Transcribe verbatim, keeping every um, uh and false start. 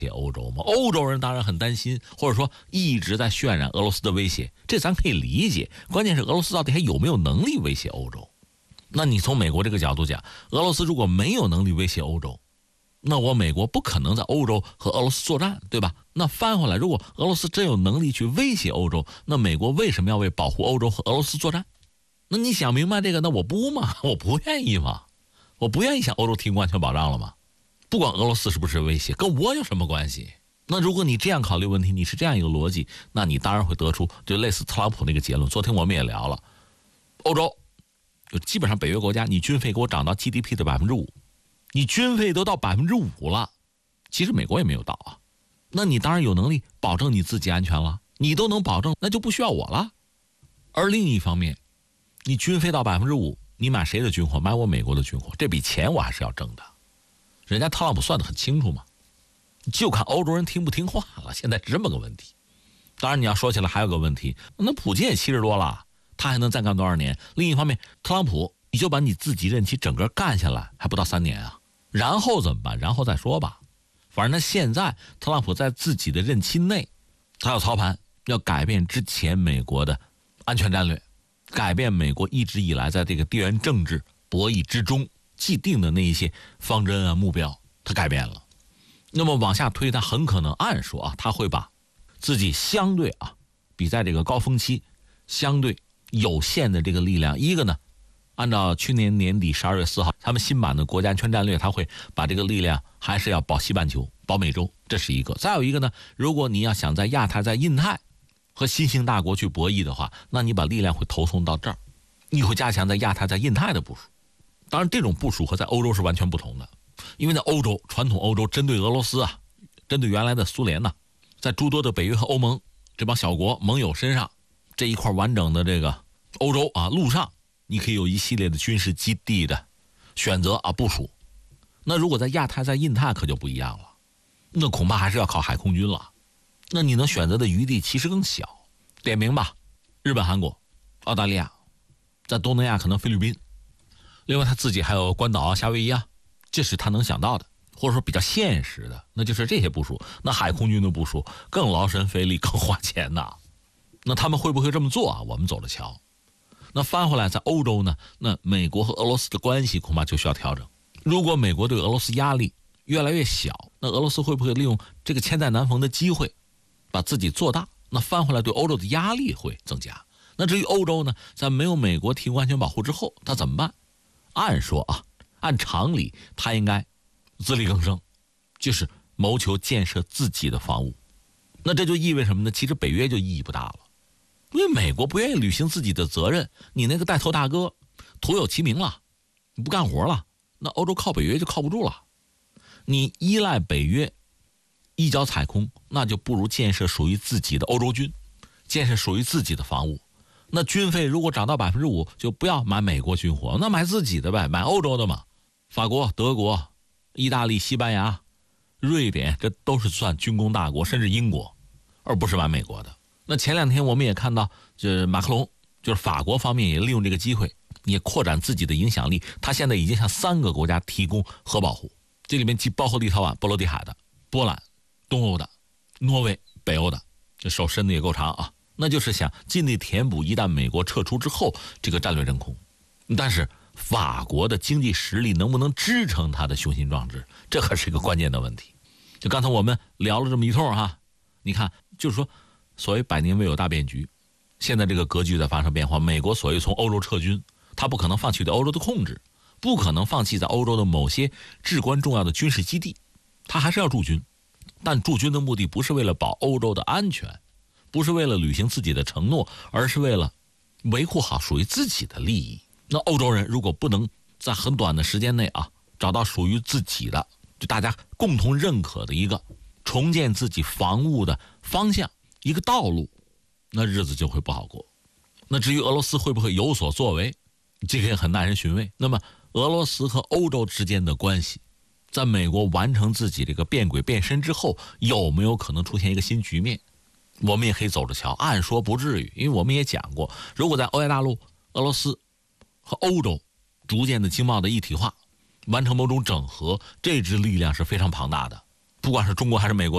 欧洲吗？欧洲人当然很担心，或者说一直在渲染俄罗斯的威胁，这咱可以理解。关键是俄罗斯到底还有没有能力威胁欧洲？那你从美国这个角度讲，俄罗斯如果没有能力威胁欧洲，那我美国不可能在欧洲和俄罗斯作战，对吧？那翻回来，如果俄罗斯真有能力去威胁欧洲，那美国为什么要为保护欧洲和俄罗斯作战？那你想明白这个，那我不嘛，我不愿意嘛，我不愿意向欧洲提供安全保障了吗？不管俄罗斯是不是威胁，跟我有什么关系？那如果你这样考虑问题，你是这样一个逻辑，那你当然会得出就类似特朗普那个结论。昨天我们也聊了，欧洲就基本上北约国家，你军费给我涨到 G D P 的百分之五，你军费都到百分之五了，其实美国也没有到啊。那你当然有能力保证你自己安全了，你都能保证，那就不需要我了。而另一方面，你军费到百分之五，你买谁的军火？买我美国的军火，这笔钱我还是要挣的。人家特朗普算得很清楚嘛，就看欧洲人听不听话了。现在是这么个问题。当然你要说起来还有个问题，那普京也七十多了，他还能再干多少年？另一方面，特朗普你就把你自己任期整个干下来，还不到三年啊，然后怎么办？然后再说吧。反正呢，现在特朗普在自己的任期内，他要操盘，要改变之前美国的安全战略，改变美国一直以来在这个地缘政治博弈之中既定的那一些方针啊目标，他改变了。那么往下推，他很可能按说啊，他会把自己相对啊比在这个高峰期相对有限的这个力量，一个呢，按照去年年底十二月四号他们新版的国家安全战略，他会把这个力量还是要保西半球、保美洲，这是一个。再有一个呢，如果你要想在亚太、在印太和新兴大国去博弈的话，那你把力量会投送到这儿，你会加强在亚太、在印太的部署。当然这种部署和在欧洲是完全不同的，因为在欧洲，传统欧洲针对俄罗斯啊，针对原来的苏联呢、啊，在诸多的北约和欧盟这帮小国盟友身上，这一块完整的这个欧洲啊陆上，你可以有一系列的军事基地的选择啊部署。那如果在亚太、在印太可就不一样了，那恐怕还是要靠海空军了。那你能选择的余地其实更小。点名吧，日本、韩国、澳大利亚，在东南亚可能菲律宾，另外他自己还有关岛、夏威夷啊，这是他能想到的，或者说比较现实的，那就是这些部署。那海空军的部署更劳神费力、更花钱呐。那他们会不会这么做啊？我们走着瞧。那翻回来，在欧洲呢，那美国和俄罗斯的关系恐怕就需要调整。如果美国对俄罗斯压力越来越小，那俄罗斯会不会利用这个千载难逢的机会，把自己做大？那翻回来对欧洲的压力会增加。那至于欧洲呢，在没有美国提供安全保护之后，他怎么办？按说啊，按常理，他应该自力更生，就是谋求建设自己的防务。那这就意味着什么呢？其实北约就意义不大了，因为美国不愿意履行自己的责任，你那个带头大哥徒有其名了，你不干活了，那欧洲靠北约就靠不住了。你依赖北约一脚踩空，那就不如建设属于自己的欧洲军，建设属于自己的防务。那军费如果涨到百分之五，就不要买美国军火，那买自己的呗，买欧洲的嘛。法国、德国、意大利、西班牙、瑞典，这都是算军工大国，甚至英国，而不是买美国的。那前两天我们也看到，就是马克龙，就是法国方面也利用这个机会，也扩展自己的影响力。他现在已经向三个国家提供核保护，这里面既包括立陶宛、波罗的海的、波兰、东欧的、挪威、北欧的，这手伸的也够长啊。那就是想尽力填补一旦美国撤出之后这个战略真空。但是法国的经济实力能不能支撑他的雄心壮志，这可是一个关键的问题。就刚才我们聊了这么一通哈，你看就是说所谓百年未有大变局，现在这个格局在发生变化。美国所谓从欧洲撤军，他不可能放弃对欧洲的控制，不可能放弃在欧洲的某些至关重要的军事基地，他还是要驻军。但驻军的目的不是为了保欧洲的安全，不是为了履行自己的承诺，而是为了维护好属于自己的利益。那欧洲人如果不能在很短的时间内啊，找到属于自己的，就大家共同认可的一个重建自己防务的方向，一个道路，那日子就会不好过。那至于俄罗斯会不会有所作为，这个也很耐人寻味。那么俄罗斯和欧洲之间的关系，在美国完成自己这个变轨变身之后，有没有可能出现一个新局面？我们也可以走着瞧。按说不至于，因为我们也讲过，如果在欧亚大陆、俄罗斯和欧洲逐渐的经贸的一体化，完成某种整合，这支力量是非常庞大的。不管是中国还是美国